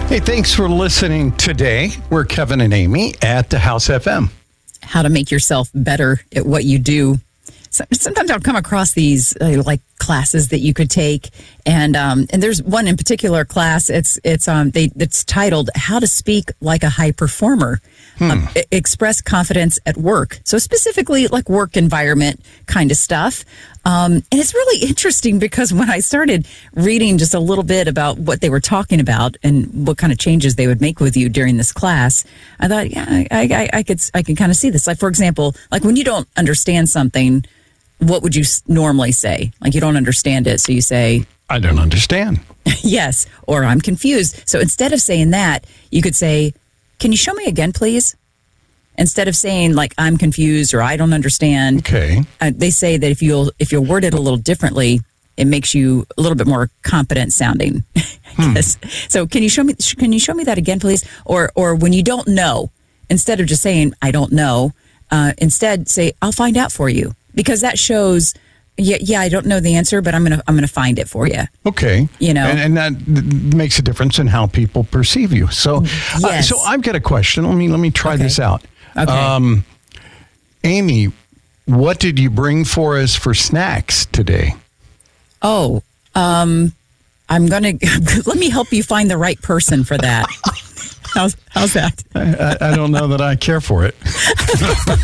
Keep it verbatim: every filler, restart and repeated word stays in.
Hey, thanks for listening today. We're Kevin and Amy at the House F M. How to make yourself better at what you do. So, sometimes I'll come across these uh, like classes that you could take, and um, and there's one in particular class. It's it's um they it's titled "How to Speak Like a High Performer." Hmm. Uh, express confidence at work. So specifically like work environment kind of stuff. Um, and it's really interesting because when I started reading just a little bit about what they were talking about and what kind of changes they would make with you during this class, I thought, yeah, I, I, I could, I can kind of see this. Like, for example, like when you don't understand something, what would you normally say? Like you don't understand it. So you say, I don't understand. Yes. Or I'm confused. So instead of saying that, you could say, can you show me again, please? Instead of saying like I'm confused or I don't understand. Okay. Uh, they say that if you'll if you'll word it a little differently, it makes you a little bit more competent sounding. Hmm. Yes. So can you show me can you show me that again, please? Or or when you don't know, instead of just saying I don't know, uh, instead say I'll find out for you, because that shows. Yeah, yeah, I don't know the answer, but I'm gonna I'm gonna find it for you. Okay, you know, and, and that th- makes a difference in how people perceive you. So, yes. uh, so I've got a question. Let me let me try okay. this out. Okay, um, Amy, what did you bring for us for snacks today? Oh, um, I'm gonna let me help you find the right person for that. how's how's that? I, I, I don't know that I care for it.